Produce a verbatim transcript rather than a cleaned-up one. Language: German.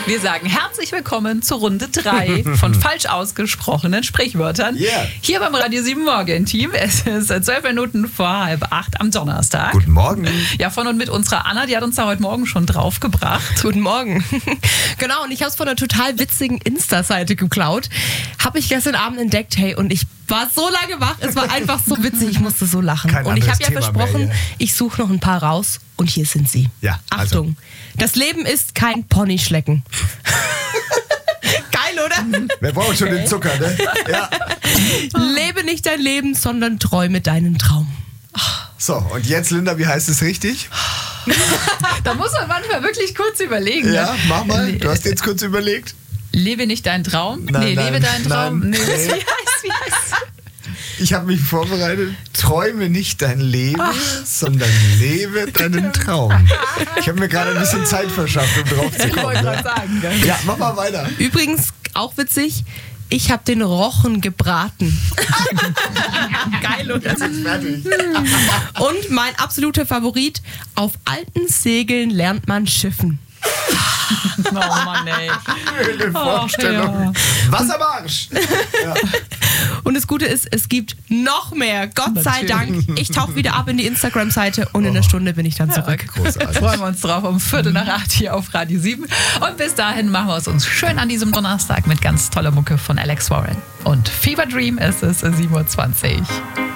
Wir sagen herzlich willkommen zur Runde drei von falsch ausgesprochenen Sprichwörtern. Yeah. Hier beim Radio sieben Morgen-Team. Es ist zwölf Minuten vor halb acht am Donnerstag. Guten Morgen. Ja, von und mit unserer Anna, die hat uns da heute Morgen schon draufgebracht. Guten Morgen. Genau, und ich habe es von einer total witzigen Insta-Seite geklaut. Habe ich gestern Abend entdeckt, hey, und ich war so lange wach, es war einfach so witzig, ich musste so lachen. Kein und ich habe ja anderes Thema versprochen, mehr, ja. ich suche noch ein paar raus und hier sind sie. Ja, also. Achtung, das Leben ist kein Ponyschlecken. Geil, oder? Wer braucht schon den Zucker, ne? Ja. Lebe nicht dein Leben, sondern träume deinen Traum. So, und jetzt, Linda, wie heißt es richtig? Da muss man manchmal wirklich kurz überlegen. Ja, ne? mach mal. Du hast jetzt kurz überlegt. Lebe nicht deinen Traum? Nein, nee, nein, lebe deinen Traum. nein, nee, nee. Wie heißt, wie heißt? Ich habe mich vorbereitet. Träume nicht dein Leben, Ach. sondern lebe deinen Traum. Ich habe mir gerade ein bisschen Zeit verschafft, um drauf zu Ich kommen. wollte Ne? gerade sagen. Gell? Ja, mach mal weiter. Übrigens, auch witzig, ich habe den Rochen gebraten. Geil, oder? Jetzt ist fertig. Und mein absoluter Favorit, auf alten Segeln lernt man schiffen. Oh Mann, ey. Schöne Vorstellung. Wassermarsch. Ja. Und das Gute ist, es gibt noch mehr. Gott sei Natürlich. Dank. Ich tauche wieder ab in die Instagram-Seite und in einer Stunde bin ich dann zurück. Großartig. Freuen wir uns drauf um Viertel nach acht hier auf Radio sieben. Und bis dahin machen wir es uns schön an diesem Donnerstag mit ganz toller Mucke von Alex Warren. Und Fever Dream ist es sieben Uhr zwanzig.